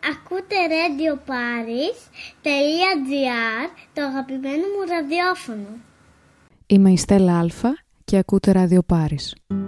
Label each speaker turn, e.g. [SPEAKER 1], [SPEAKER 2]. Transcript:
[SPEAKER 1] Ακούτε radioparis.gr, το αγαπημένο μου ραδιόφωνο.
[SPEAKER 2] Είμαι η Στέλλα Αλφα και ακούτε Radio Paris.